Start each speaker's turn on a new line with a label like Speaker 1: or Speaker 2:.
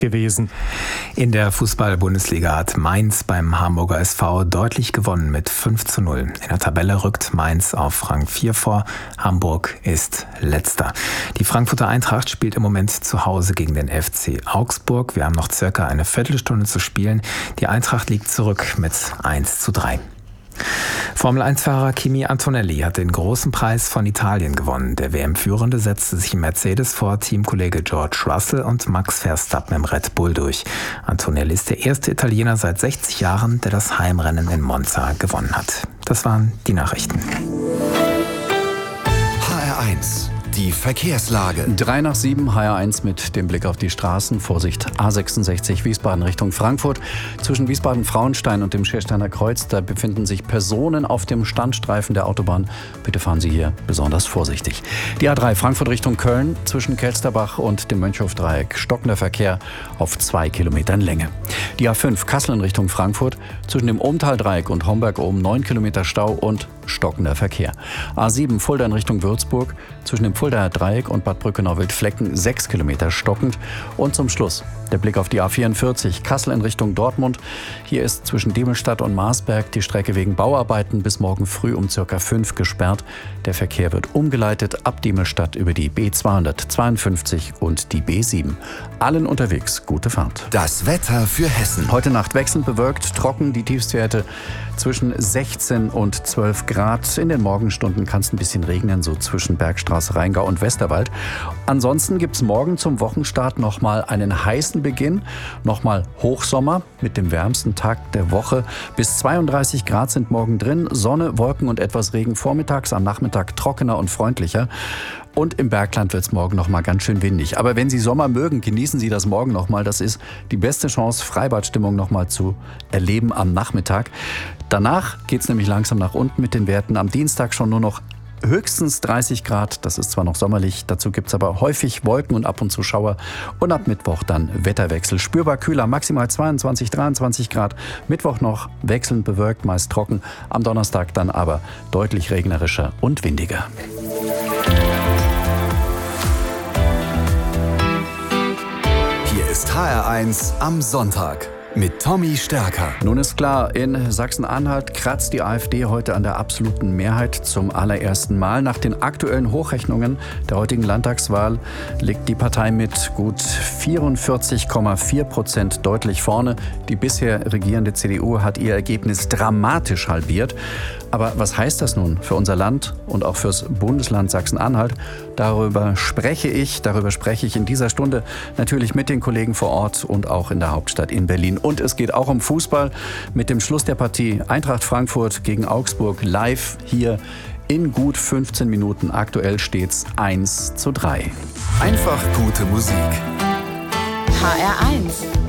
Speaker 1: gewesen.
Speaker 2: In der Fußball-Bundesliga hat Mainz beim Hamburger SV deutlich gewonnen mit 5:0. In der Tabelle rückt Mainz auf Rang 4 vor. Hamburg ist Letzter. Die Frankfurter Eintracht spielt im Moment zu Hause gegen den FC Augsburg. Wir haben noch circa eine Viertelstunde zu spielen. Die Eintracht liegt zurück mit 1:3. Formel-1-Fahrer Kimi Antonelli hat den großen Preis von Italien gewonnen. Der WM-Führende setzte sich im Mercedes vor Teamkollege George Russell und Max Verstappen im Red Bull durch. Antonelli ist der erste Italiener seit 60 Jahren, der das Heimrennen in Monza gewonnen hat. Das waren die Nachrichten.
Speaker 3: HR1, die Verkehrslage.
Speaker 4: 6:03, HR1 mit dem Blick auf die Straßen. Vorsicht, A66 Wiesbaden Richtung Frankfurt. Zwischen Wiesbaden-Frauenstein und dem Schiersteiner Kreuz, da befinden sich Personen auf dem Standstreifen der Autobahn. Bitte fahren Sie hier besonders vorsichtig. Die A3 Frankfurt Richtung Köln, zwischen Kelsterbach und dem Mönchhofdreieck. Stockender Verkehr auf 2 Kilometern Länge. Die A5 Kassel in Richtung Frankfurt, zwischen dem Ohmtaldreieck und Homberg-Ohm 9 Kilometer Stau und stockender Verkehr. A7 Fulda in Richtung Würzburg, zwischen dem Fuldaer Dreieck und Bad Brückenau-Wildflecken 6 Kilometer stockend. Und zum Schluss der Blick auf die A44 Kassel in Richtung Dortmund. Hier ist zwischen Demelstadt und Marsberg die Strecke wegen Bauarbeiten bis morgen früh um ca. 5 gesperrt. Der Verkehr wird umgeleitet ab Demelstadt über die B252 und die B7. Allen unterwegs gute Fahrt.
Speaker 3: Das Wetter für Hessen.
Speaker 4: Heute Nacht wechselnd bewölkt, trocken, die Tiefstwerte zwischen 16 und 12 Grad. In den Morgenstunden kann es ein bisschen regnen, so zwischen Bergstraße, Rheingau und Westerwald. Ansonsten gibt es morgen zum Wochenstart nochmal einen heißen Beginn, nochmal Hochsommer mit dem wärmsten Tag der Woche. Bis 32 Grad sind morgen drin, Sonne, Wolken und etwas Regen vormittags, am Nachmittag trockener und freundlicher. Und im Bergland wird es morgen noch mal ganz schön windig. Aber wenn Sie Sommer mögen, genießen Sie das morgen noch mal. Das ist die beste Chance, Freibadstimmung noch mal zu erleben am Nachmittag. Danach geht es nämlich langsam nach unten mit den Werten. Am Dienstag schon nur noch höchstens 30 Grad. Das ist zwar noch sommerlich, dazu gibt es aber häufig Wolken und ab und zu Schauer. Und ab Mittwoch dann Wetterwechsel. Spürbar kühler, maximal 22, 23 Grad. Mittwoch noch wechselnd bewölkt, meist trocken. Am Donnerstag dann aber deutlich regnerischer und windiger.
Speaker 3: Hier ist HR1 am Sonntag mit Tommy Stärker.
Speaker 4: Nun ist klar, in Sachsen-Anhalt kratzt die AfD heute an der absoluten Mehrheit zum allerersten Mal. Nach den aktuellen Hochrechnungen der heutigen Landtagswahl liegt die Partei mit gut 44,4% deutlich vorne. Die bisher regierende CDU hat ihr Ergebnis dramatisch halbiert. Aber was heißt das nun für unser Land und auch fürs Bundesland Sachsen-Anhalt? Darüber spreche ich in dieser Stunde natürlich mit den Kollegen vor Ort und auch in der Hauptstadt in Berlin. Und es geht auch um Fußball mit dem Schluss der Partie Eintracht Frankfurt gegen Augsburg live hier in gut 15 Minuten. Aktuell steht's 1:3.
Speaker 3: Einfach gute Musik.
Speaker 5: HR1